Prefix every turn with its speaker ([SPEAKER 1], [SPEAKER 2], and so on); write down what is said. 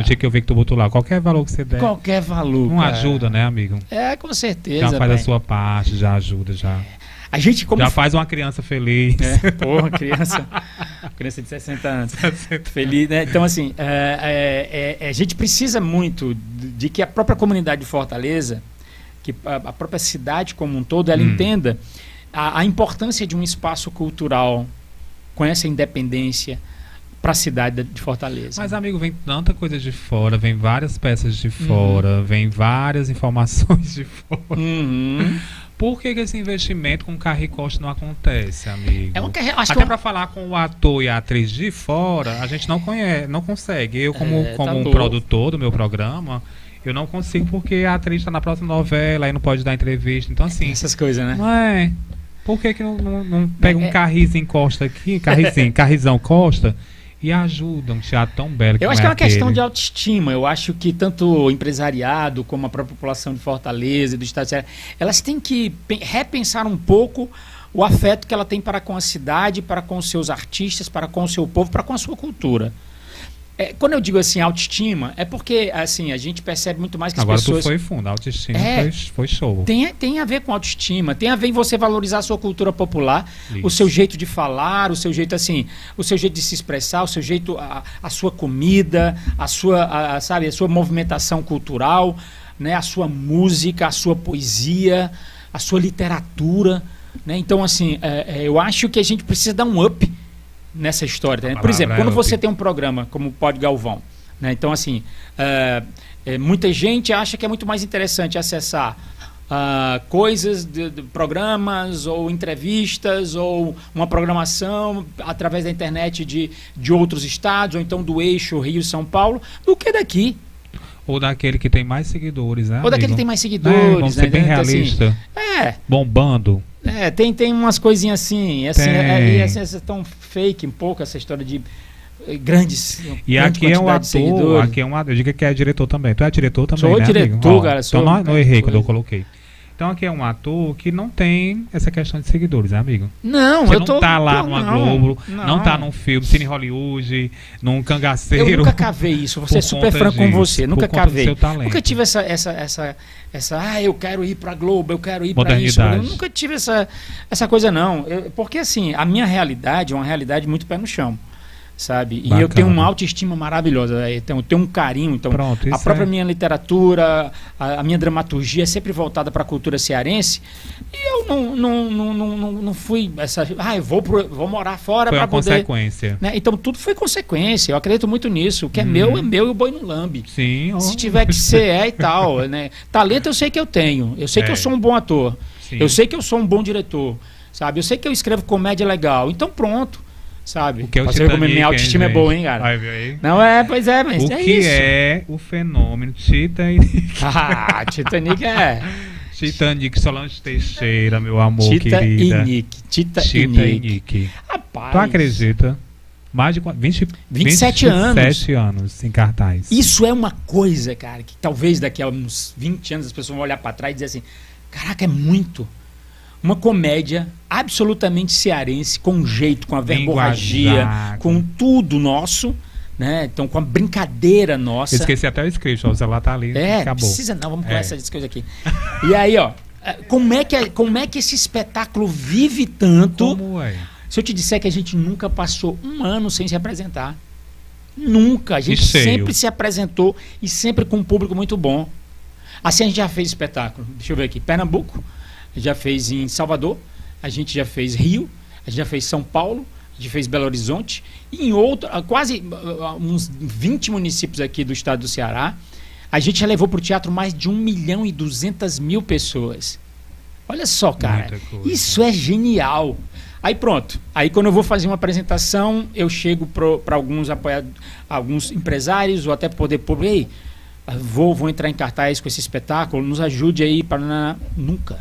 [SPEAKER 1] que eu vi que tu botou lá. Qualquer valor que você der.
[SPEAKER 2] Qualquer valor,
[SPEAKER 1] Não
[SPEAKER 2] cara.
[SPEAKER 1] ajuda, né, amigo?
[SPEAKER 2] Com certeza.
[SPEAKER 1] Já faz
[SPEAKER 2] pai.
[SPEAKER 1] a sua parte, já ajuda, já.
[SPEAKER 2] A gente como...
[SPEAKER 1] Já faz uma criança feliz.
[SPEAKER 2] Porra, criança de 60 anos. Feliz, né? Então, assim, a gente precisa muito de que a própria comunidade de Fortaleza, que a própria cidade como um todo, ela entenda a importância de um espaço cultural com essa independência para a cidade de Fortaleza.
[SPEAKER 1] Mas, amigo, vem tanta coisa de fora, vem várias peças de fora, vem várias informações de fora. Por que esse investimento com Carrie Costa não acontece, amigo? Até para falar com o ator e a atriz de fora, a gente não consegue. Eu, como um produtor do meu programa, eu não consigo porque a atriz está na próxima novela e não pode dar entrevista. Então, assim...
[SPEAKER 2] Essas coisas, né?
[SPEAKER 1] Não é... Por que não pega um Carrizinho Costa aqui, Carrizão Costa, e ajuda um teatro tão belo que
[SPEAKER 2] eu acho que é uma questão de autoestima. Eu acho que tanto o empresariado como a própria população de Fortaleza e do estado de Ceará, elas têm que repensar um pouco o afeto que ela tem para com a cidade, para com os seus artistas, para com o seu povo, para com a sua cultura. Quando eu digo assim, autoestima, é porque assim, a gente percebe muito mais que as pessoas...
[SPEAKER 1] Agora tu foi fundo, a autoestima foi show.
[SPEAKER 2] Tem a ver com autoestima, tem a ver em você valorizar a sua cultura popular, o seu jeito de falar, o seu jeito assim, o seu jeito de se expressar, o seu jeito, a sua comida, a sua movimentação cultural, né, a sua música, a sua poesia, a sua literatura, né? Então, assim, eu acho que a gente precisa dar um up nessa história, né? Por exemplo, quando você tem um programa como o Pod Galvão, né? Então, assim, muita gente acha que é muito mais interessante acessar coisas de programas ou entrevistas ou uma programação através da internet de outros estados, ou então do eixo Rio-São Paulo, do que daqui.
[SPEAKER 1] Ou daquele que tem mais seguidores, né?
[SPEAKER 2] Ou daquele que tem mais seguidores.
[SPEAKER 1] Vamos ser bem realista.
[SPEAKER 2] Assim,
[SPEAKER 1] bombando.
[SPEAKER 2] Tem umas coisinhas assim, assim tão fake um pouco, essa história de grandes.
[SPEAKER 1] E aqui é um ator, eu digo que é diretor também. Tu é diretor também,
[SPEAKER 2] sou
[SPEAKER 1] né?
[SPEAKER 2] Sou diretor, cara.
[SPEAKER 1] Então não errei quando eu coloquei. Então aqui é um ator que não tem essa questão de seguidores, né, amigo?
[SPEAKER 2] Não,
[SPEAKER 1] você não tá lá numa Globo, não tá num filme, Cine Hollywood, num Cangaceiro.
[SPEAKER 2] Eu nunca cavei isso, vou ser super franco com você, nunca cavei. Nunca tive essa eu quero ir pra Globo, eu quero ir pra isso. Eu nunca tive essa coisa, não. Porque assim, a minha realidade é uma realidade muito pé no chão. Sabe?
[SPEAKER 1] Bacana.
[SPEAKER 2] E eu tenho uma autoestima maravilhosa, eu tenho um carinho. Então, a própria minha literatura, a minha dramaturgia é sempre voltada para a cultura cearense. E eu não fui eu vou morar fora para poder...
[SPEAKER 1] Foi uma consequência.
[SPEAKER 2] Né? Então, tudo foi consequência. Eu acredito muito nisso. O que é meu e o boi não lambe.
[SPEAKER 1] Sim.
[SPEAKER 2] Se tiver que ser, e tal. Né? Talento eu sei que eu tenho. Eu sei que eu sou um bom ator. Sim. Eu sei que eu sou um bom diretor. Sabe? Eu sei que eu escrevo comédia legal. Então, pronto. Sabe?
[SPEAKER 1] Você vê como
[SPEAKER 2] minha autoestima é boa, hein, cara?
[SPEAKER 1] Vai ver aí.
[SPEAKER 2] Não pois é, mas
[SPEAKER 1] o
[SPEAKER 2] é
[SPEAKER 1] que
[SPEAKER 2] isso.
[SPEAKER 1] É o fenômeno Titanic?
[SPEAKER 2] Titanic
[SPEAKER 1] Titanic, Solange Teixeira, meu amor, querida. Tita e Nick.
[SPEAKER 2] Rapaz.
[SPEAKER 1] Tu acredita? Mais de
[SPEAKER 2] 27
[SPEAKER 1] anos em cartaz.
[SPEAKER 2] Isso é uma coisa, cara, que talvez daqui a uns 20 anos as pessoas vão olhar pra trás e dizer assim, caraca, é muito. Uma comédia absolutamente cearense, com jeito, com a verborragia, com tudo nosso, né? Então, com a brincadeira nossa.
[SPEAKER 1] Esqueci até o script, o celular tá ali. Acabou.
[SPEAKER 2] Precisa não, vamos conversar essas coisas aqui. E aí, como é que esse espetáculo vive tanto?
[SPEAKER 1] Como é?
[SPEAKER 2] Se eu te disser que a gente nunca passou um ano sem se apresentar. Nunca. A gente sempre se apresentou e sempre com um público muito bom. Assim a gente já fez espetáculo. Deixa eu ver aqui. Pernambuco. Já fez em Salvador, a gente já fez Rio, a gente já fez São Paulo, a gente fez Belo Horizonte, e em quase uns 20 municípios aqui do estado do Ceará. A gente já levou para o teatro mais de 1.200.000 pessoas. Olha só, cara, isso é genial. Aí pronto, aí quando eu vou fazer uma apresentação, eu chego para alguns empresários ou até poder público, vou entrar em cartaz com esse espetáculo, nos ajude aí para nunca.